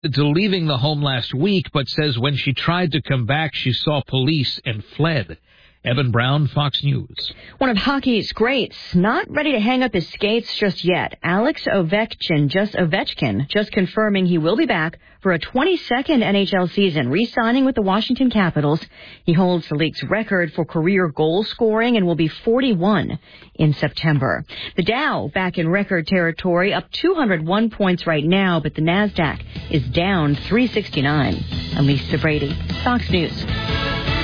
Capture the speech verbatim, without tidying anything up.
to leaving the home last week, but says when she tried to come back, she saw police and fled. Evan Brown, Fox News. One of hockey's greats, not ready to hang up his skates just yet. Alex Ovechkin, just Ovechkin, just confirming he will be back for a twenty-second N H L season, re-signing with the Washington Capitals. He holds the league's record for career goal scoring and will be forty-one in September. The Dow back in record territory, up two hundred one points right now, but the NASDAQ is down three sixty-nine. I'm Lisa Brady, Fox News.